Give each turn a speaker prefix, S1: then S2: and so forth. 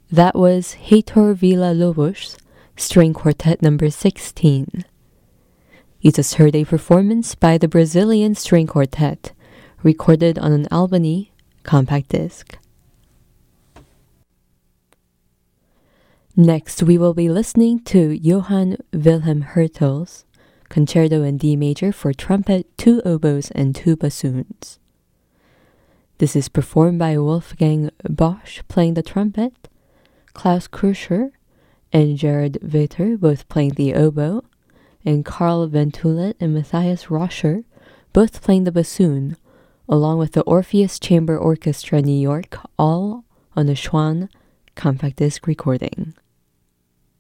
S1: That was Heitor Villa-Lobos, String Quartet number 16. You just heard a performance by the Brazilian String Quartet, recorded on an Albany compact disc. Next, we will be listening to Johann Wilhelm Hertel's Concerto in D Major for Trumpet, 2 Oboes, and 2 Bassoons. This is performed by Wolfgang Bosch playing the trumpet, Klaus Kruscher and Gerard Vetter both playing the oboe, and Karl Ventulet and Matthias Roscher both playing the bassoon, along with the Orpheus Chamber Orchestra New York, all on a Schwann compact disc recording.